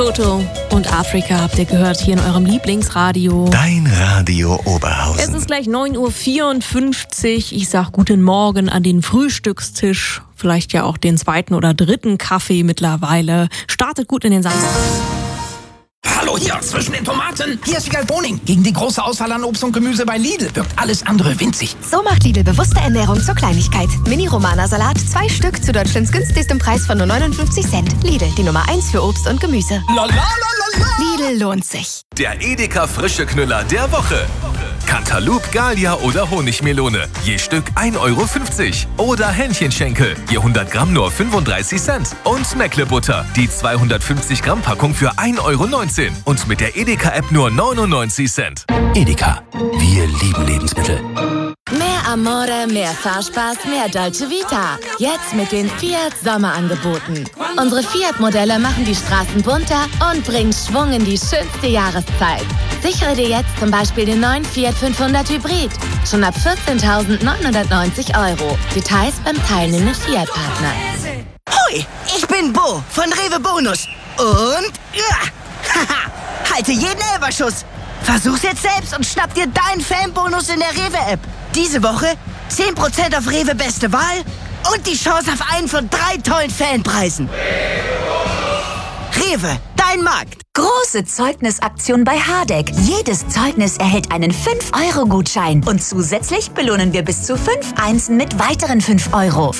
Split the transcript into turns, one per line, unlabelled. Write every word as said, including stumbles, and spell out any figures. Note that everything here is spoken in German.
Toto und Afrika habt ihr gehört hier in eurem Lieblingsradio.
Dein Radio Oberhausen.
Es ist gleich neun Uhr vierundfünfzig. Ich sag guten Morgen an den Frühstückstisch. Vielleicht ja auch den zweiten oder dritten Kaffee mittlerweile. Startet gut in den Samstag.
Hallo hier, zwischen den Tomaten. Hier ist Wiegald Boning. Gegen die große Auswahl an Obst und Gemüse bei Lidl wirkt alles andere winzig.
So macht Lidl bewusste Ernährung zur Kleinigkeit. Mini-Romana-Salat, zwei Stück zu Deutschlands günstigstem Preis von nur neunundfünfzig Cent. Lidl, die Nummer eins für Obst und Gemüse.
La, la, la, la, la.
Lidl lohnt sich.
Der Edeka frische Knüller der Woche. Cantaloupe, Gallia oder Honigmelone. Je Stück ein Euro fünfzig. Oder Hähnchenschenkel. Je hundert Gramm nur fünfunddreißig Cent. Und Meckle-Butter. Die zweihundertfünfzig Gramm Packung für ein Euro neunzehn. Und mit der Edeka-App nur neunundneunzig Cent.
Edeka, wir lieben Lebensmittel.
Mehr Amore, mehr Fahrspaß, mehr Dolce Vita. Jetzt mit den Fiat Sommerangeboten. Unsere Fiat-Modelle machen die Straßen bunter und bringen Schwung in die schönste Jahreszeit. Sichere dir jetzt zum Beispiel den neuen Fiat fünfhundert Hybrid. Schon ab vierzehntausendneunhundertneunzig Euro. Details beim teilnehmenden Fiat-Partner.
Hui, ich bin Bo von Rewe Bonus. Und ja, haha, halte jeden Elberschuss. Versuch's jetzt selbst und schnapp dir deinen Fanbonus in der Rewe-App. Diese Woche zehn Prozent auf Rewe Beste Wahl und die Chance auf einen von drei tollen Fanpreisen. Rewe, dein Markt.
Große Zeugnisaktion bei Hardegg. Jedes Zeugnis erhält einen fünf Euro Gutschein. Und zusätzlich belohnen wir bis zu fünf Einsen mit weiteren fünf Euro.